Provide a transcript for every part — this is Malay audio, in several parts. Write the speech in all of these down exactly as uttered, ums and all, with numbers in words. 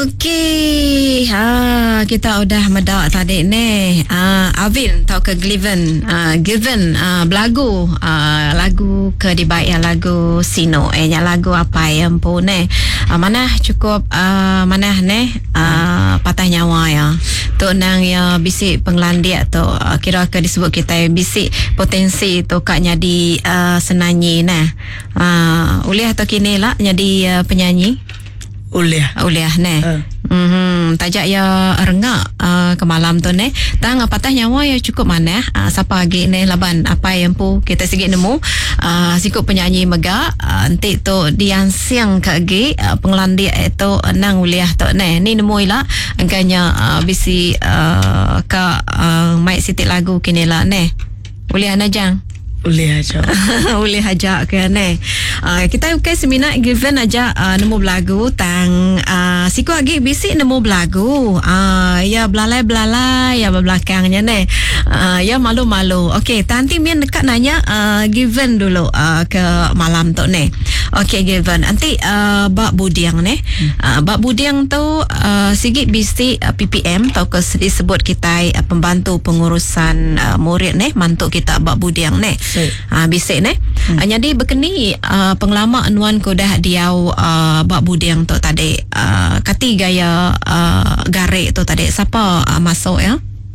Okey, ha, kita udah medak tadi ni. Uh, Avin tau ke Given, uh, Given uh, belagu, uh, lagu ke dibaik yang lagu Sino, eh yang lagu apa yang pun ni. Uh, mana cukup uh, mana ni uh, patah nyawa ya. Tu nang ya bisik penglandiak tu uh, kira ke disebut kita bisik potensi tu kak jadi uh, senanyi nah. Uh, uliah tu kini lah jadi uh, penyanyi. Uliah. Uliah ne. Uh. Mhm, tajak ya rengak uh, ke malam tu ne. Tang patah nyawa ya cukup mana uh, siapa lagi ne laban apa yang pu kita segi nemu uh, sikut penyanyi megak uh, nanti tu diansiang ke lagi uh, penglandia itu nang uliah tu ne. Ni nemu ila angkanya uh, bisi uh, ke uh, mai sitik lagu kini lah ne. Uliah najang. Boleh aja. Boleh aja ke ne. Uh, kita okay seminar Given aja uh, nemu belagu tang uh, siku lagi bisik nemu belagu. Uh, ya belalai-belalai ya belakangnya ne. Uh, ya malu-malu. Okey, tanti mian dekat nanya uh, Given dulu uh, ke malam tu ne. Okey Given, nanti uh, bak budiang ne. Uh, bak budiang tu uh, sigit bisik uh, P P M tau ke disebut kita uh, pembantu pengurusan uh, murid ne, mantuk kita bak budiang ne. Ah uh, bisik ne. Hmm. Uh, jadi berkeni uh, penglama anuan ko dah diau uh, bak budiang tu tadi. Uh, kati gaya uh, garik tu tadi. Siapa uh, masuk ya?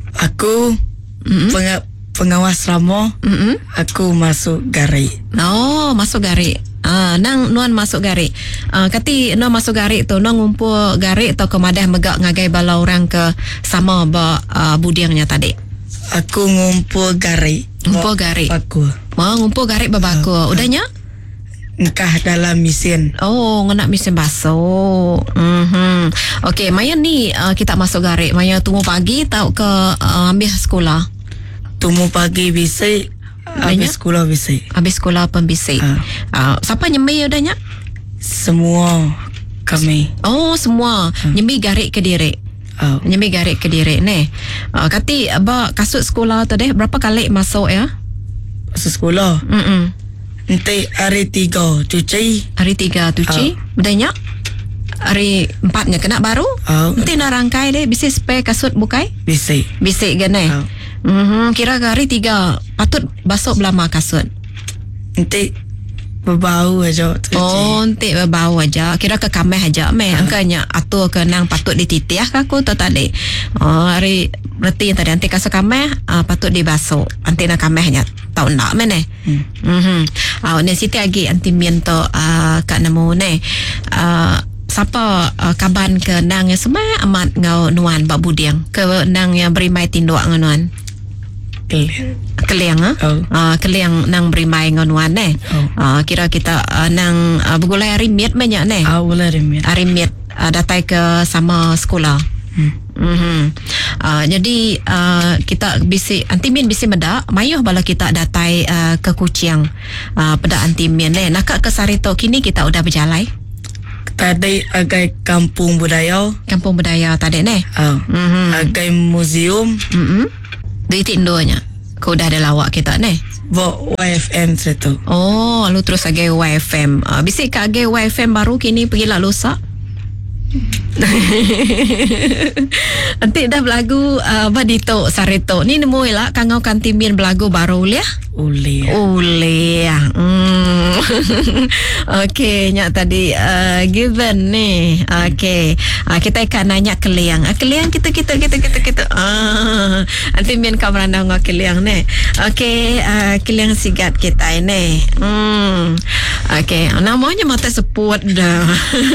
Aku mm-hmm. peng- pengawas ramo. Mm-hmm. Aku masuk garik. Oh, masuk garik. Ah, uh, nang nuan masuk garik. Uh, kati nuan masuk garik tu nuan ngumpul garik atau kemadah megak ngagai bala orang ke sama ba uh, budiangnya tadi. Aku ngumpul garik. Ngumpul garik. Baku. Mau ngumpul garik berbaku. Uh, Udahnya? Engkah dalam mesin. Oh, nak mesin basuh. Mhm. Okey, Maya ni uh, kita masuk garik. Maya tunggu pagi tau ke uh, ambil sekolah. Tunggu pagi bisik. Habis sekolah bisik. Habis sekolah pun bisik. Uh. Uh, siapa nyembi udahnya? Semua kami. Oh, semua. Uh. Nyembi garik ke diri. Oh. Nyembi garik ke diri ni. Uh, kati abah kasut sekolah tu deh berapa kali masuk ya? Masuk sekolah. Mm. Nanti hari tiga cuci. Hari tiga cuci. Oh. Bedanya hari empatnya kena baru. Oh. Nanti nak rangkai deh bisik spare kasut bukai? Bisik. Bisik gane. Oh. Mhm, kira hari tiga patut basuh belama kasut. Nanti berbau aja. Oh, nanti berbau aja. Kira ke kameh aja meh. Uh. Angkanya atur ke nang patut dititiah ke aku tu tadi. Oh, hari berarti yang tadi nanti kasut kameh uh, patut dibasuh. Nanti nak kamehnya tahu nak mene. Hmm. Mhm. Ah, uh, ni siti lagi anti mien tu uh, kat nemu ne. Uh, siapa uh, kaban ke nang yang semua amat ngau nuan bak budiang ke nang yang beri mai tinduak nganuan. Keliang. Keliang ah. Oh. Uh, keliang nang berimai ngonuan ne. Oh. Uh, kira kita uh, nang uh, begulai arimit banyak ne. Ah, uh, arimit. Arimit uh, datai ke sama sekolah. Hmm. Mm-hmm. Uh, jadi uh, kita bisi antimin bisi medak mayuh bala kita datai uh, ke Kuching. Uh, pada antimin ne. Nak ke Sarito kini kita udah berjalai. Tadi agai kampung budaya. Kampung budaya tadi ne. Oh. Mm-hmm. Agai museum. Mhm. Duit tindonya. Kau dah ada lawak kita ni. Bawa Y F M situ. Oh, lu terus agak Y F M. Uh, bisik ke agak Y F M baru kini pergi lah lusa. Nanti dah belagu uh, Badito Sarito. Ni nemu lah kangau kantimin belagu baru liah. Uliah. Uliah. Hmm. Okey, nyak tadi uh, Given ni. Okey. Uh, kita akan nanya keliang. Uh, keliang kita kita kita kita kita. Ah, nanti mian kau merandang ngak keliang ni. Okey, uh, keliang sigat kita ini. Hmm. Okey, namanya mata seput dah.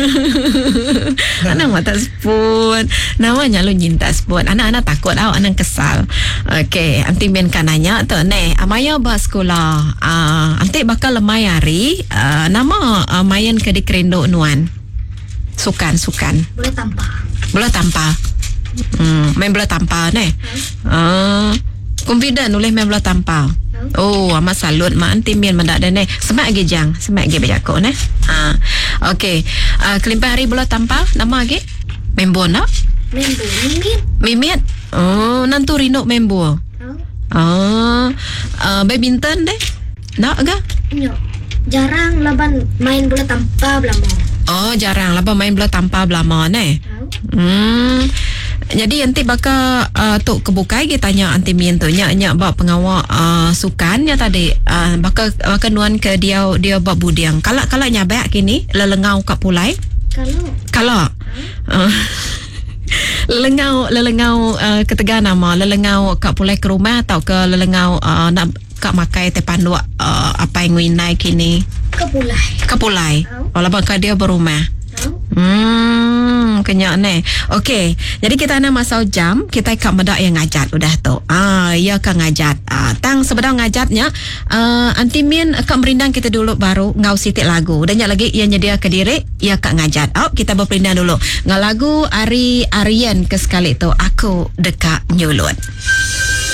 Anak mata seput. Namanya lu nyinta seput. Anak-anak takut tau, anak kesal. Okey, nanti mian kan nanya tu ni. Amaya ba sekolah. Ah, uh, nanti bakal lemai hari uh, nama uh, mayan ke di kerendo nuan. Sukan, sukan. Boleh tanpa. Boleh tanpa. Hmm, main bola tanpa ni. Ah, uh, confident boleh main bola tanpa. Oh, amat salut mak anti mian mendak dan ni. Semak lagi jang, semak lagi berjakok ni. Ah, okey. Ah, uh, kelimpan hari bola tanpa nama lagi. Main bola nak? Main bola mimit. Mimit. Oh, nantu Rino main bola. Ah, uh, badminton deh. Nak ke? Yo. Jarang laban main bola tanpa belama. Oh, jarang lah main bola tanpa belama ni. Hmm. Jadi nanti bakal uh, tok kebukai kita tanya anti Min tu nya nya bab pengawal uh, sukan nya tadi uh, bakal bakal nuan ke dia dia bab budiang. Kalau kalau nyabak kini lelengau kat pulai. Kalau Kalau uh, lelengau lelengau uh, ketega nama lelengau kat pulai ke rumah atau ke lelengau uh, nak kat makai te panduak uh, apa yang winai kini kepulai. ke pulai. Walaupun kat dia berumah. Tahu? Hmm, kenyak ne. Okey, jadi kita nak masau jam, kita kat medak yang ngajat udah tu. Ah, ya kan ngajat. Ah, tang sebedang ngajatnya, uh, anti Min akan merindang kita dulu baru ngau sitik lagu. Dan nyak lagi ia nyedia ke diri, ia kak ngajat. Oh, kita berperindang dulu. Ngau lagu Ari Aryan ke sekali tu, Aku Dekat Nyulut.